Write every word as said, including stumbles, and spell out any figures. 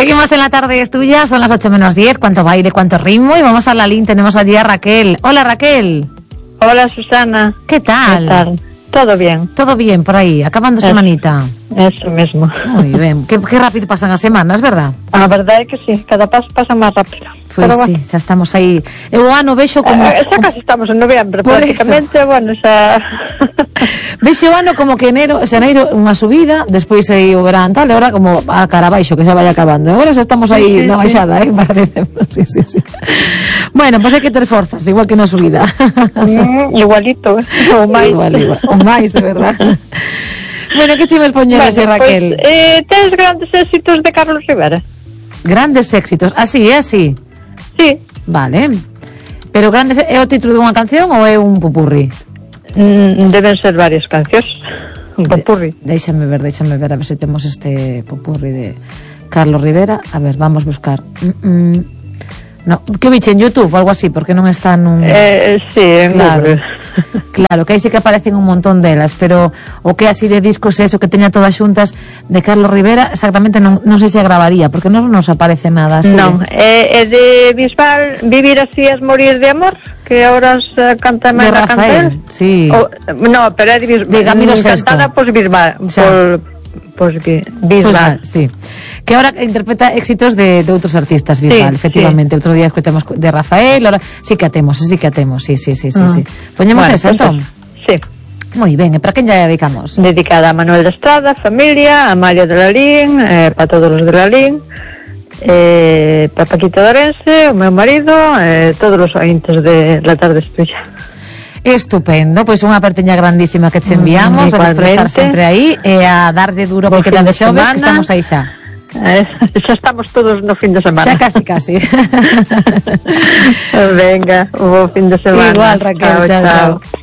Seguimos en la tarde, es tuya, son las ocho menos diez, cuánto baile, cuánto ritmo, y vamos a la línea, tenemos allí a Raquel. Hola, Raquel. Hola, Susana. ¿Qué tal? ¿Qué tal? Todo bien. Todo bien por aí, acabando Eso, semanita. Eso mesmo. Moi ben, que, que rápido pasan as semanas, verdad? A verdade é que sí, cada paso pasa máis rápido. Pois pues sí, xa estamos aí. Eu o ano vexo como... Eh, xa casi estamos en noviembre, prácticamente, eso. Bueno, xa... Vexo o ano como que enero, xaneiro unha subida, despois aí o verán tal, e agora como a cara baixo, que xa vai acabando. Agora xa estamos aí sí, na baixada, sí. eh, parece. Sí, sí, sí. Bueno, pois pues hai que ter forzas, igual que na subida. Mm, igualito, eh? O máis. Igual, igual. O máis, é verdad. Bueno, que chimes poñerse, bueno, Raquel? Pues, eh, tens grandes éxitos de Carlos Rivera? Grandes éxitos, así, é así? Sí. Vale. Pero grandes é o título dunha canción ou é un pupurri? Mm, deben ser varias cancións. Un popurri. De, déxame ver, déxame ver a ver se temos este popurri de Carlos Rivera. A ver, vamos buscar. Mm -mm. No, que biche en YouTube ou algo así, porque non está nun... Eh, sí, en claro, Google. Claro, que aí sí que aparecen un montón delas, pero o que así de discos eso que teña todas xuntas de Carlos Rivera, exactamente non, non sei se a grabaría, porque non nos aparece nada así. Non, é, é de Bisbal, Vivir así es morir de amor, que ahora se canta máis de Rafael, sí. O, no, pero é de Bisbal. De Camilo Sesto. Cantada por Bisbal, por, por Bisbal, sí. Que ahora interpreta éxitos de, de outros artistas, Bisbal, sí, efectivamente. Sí. Outro día escutemos de Rafael, ahora sí que atemos, sí que atemos, sí, sí, sí, sí, mm. sí. Poñemos bueno, esa, pues entón. Sí. Moi ben, e para quen ya dedicamos? Dedicada a Manuel de Estrada, familia, a Mario de Lalín, eh, para todos os de Lalín, eh, para Paquito de Orense, o meu marido, eh, todos os ointes de La Tarde es Tuya. Estupendo, pois unha aperteña grandísima que te enviamos, mm, gracias por estar sempre aí, e a darlle duro que queda de xoves, que estamos aí xa. Eh, xa estamos todos no fin de semana. Xa casi, casi. Venga, un bo fin de semana. Igual, Raquel, chao, chao. chao.